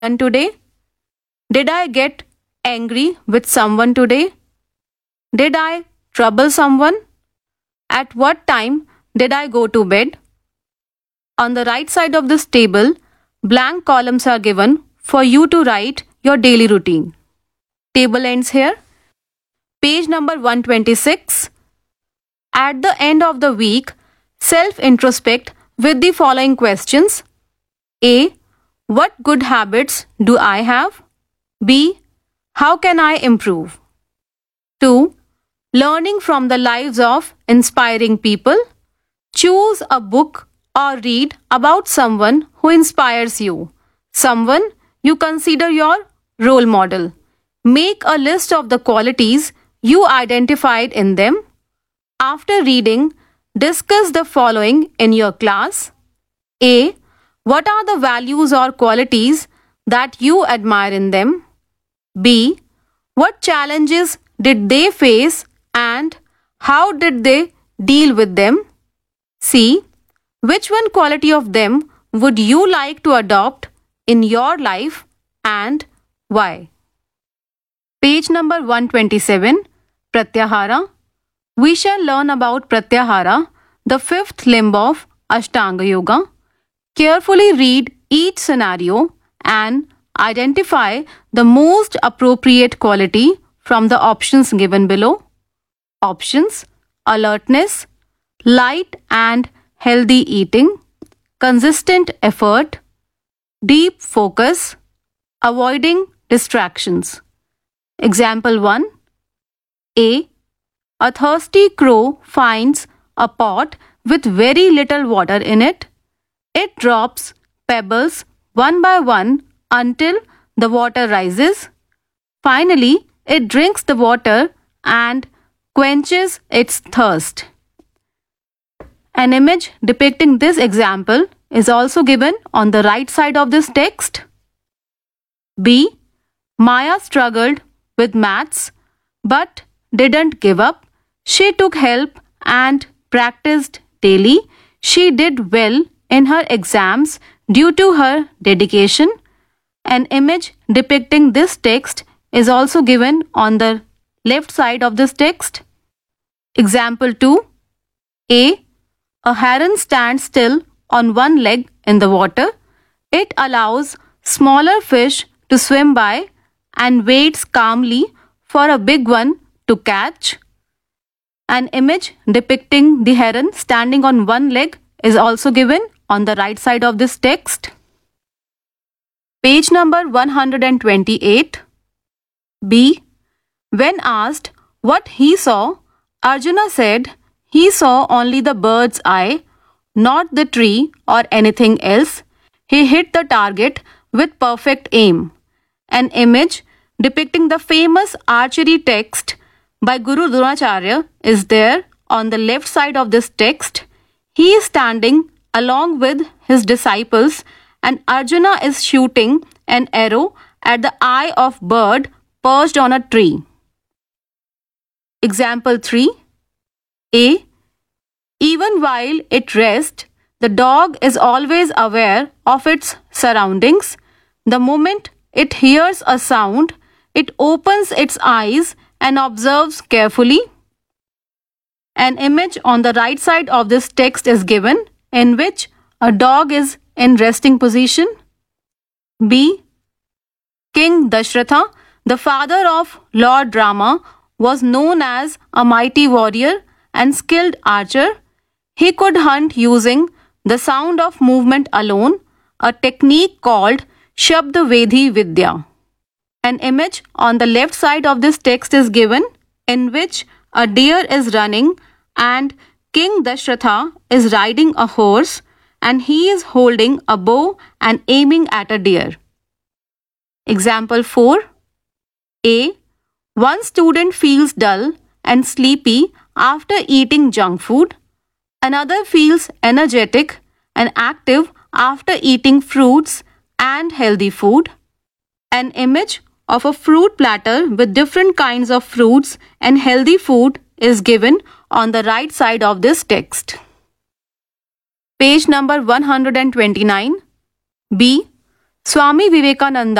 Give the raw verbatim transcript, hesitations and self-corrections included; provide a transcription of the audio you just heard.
today? Did I get angry with someone today? Did I trouble someone? At what time did I go to bed? On the right side of this table, blank columns are given for you to write your daily routine. Table ends here. Page number one twenty-six. At the end of the week, self-introspect with the following questions. A. What good habits do I have? B. How can I improve? two. Learning from the lives of inspiring people. Choose a book or read about someone who inspires you, someone you consider your role model. Make a list of the qualities you identified in them. After reading, discuss the following in your class. A. What are the values or qualities that you admire in them? B. What challenges did they face and how did they deal with them? C. Which one quality of them would you like to adopt in your life and why? Page number one twenty-seven. Pratyahara. We shall learn about Pratyahara, the fifth limb of Ashtanga Yoga. Carefully read each scenario and identify the most appropriate quality from the options given below. Options: alertness, light and healthy eating, consistent effort, deep focus, avoiding distractions. Example one. A. A thirsty crow finds a pot with very little water in it. It drops pebbles one by one until the water rises. Finally, it drinks the water and quenches its thirst. An image depicting this example is also given on the right side of this text. B. Maya struggled with maths but didn't give up. She took help and practiced daily. She did well in her exams due to her dedication. An image depicting this text is also given on the left side of this text. Example two. A. A heron stands still on one leg in the water. It allows smaller fish to swim by and waits calmly for a big one to catch. An image depicting the heron standing on one leg is also given on the right side of this text. Page number one hundred twenty-eight. B. When asked what he saw, Arjuna said he saw only the bird's eye, not the tree or anything else. He hit the target with perfect aim. An image depicting the famous archery text by Guru Dronacharya is there on the left side of this text. He is standing along with his disciples and Arjuna is shooting an arrow at the eye of bird perched on a tree. Example three. A. Even while it rests, the dog is always aware of its surroundings. The moment it hears a sound, it opens its eyes and observes carefully. An image on the right side of this text is given in which a dog is in resting position. B. King Dashratha, the father of Lord Rama, was known as a mighty warrior and skilled archer. He could hunt using the sound of movement alone, a technique called Shabda Vedhi Vidya. An image on the left side of this text is given in which a deer is running and King Dashratha is riding a horse and he is holding a bow and aiming at a deer. Example four. A. One student feels dull and sleepy after eating junk food. Another feels energetic and active after eating fruits and healthy food. An image of a fruit platter with different kinds of fruits and healthy food is given on the right side of this text. Page number one hundred twenty-nine. B. Swami Vivekananda